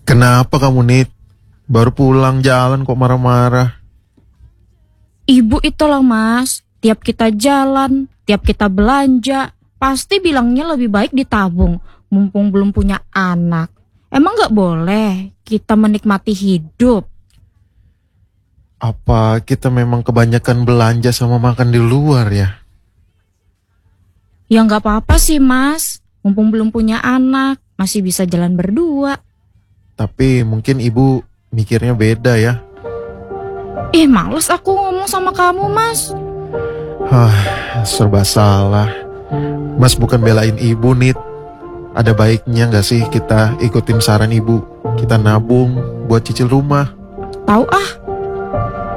Kenapa kamu, Nit? Baru pulang jalan kok marah-marah. Ibu itulah mas, tiap kita jalan, tiap kita belanja, pasti bilangnya lebih baik ditabung, mumpung belum punya anak. Emang gak boleh kita menikmati hidup? Apa kita memang kebanyakan belanja sama makan di luar ya? Ya gak apa-apa sih mas, mumpung belum punya anak, masih bisa jalan berdua. Tapi mungkin ibu mikirnya beda ya. Males aku ngomong sama kamu mas. Serba salah. Mas bukan belain ibu, Nit. Ada baiknya gak sih kita ikutin saran ibu? Kita nabung buat cicil rumah. Tahu ah,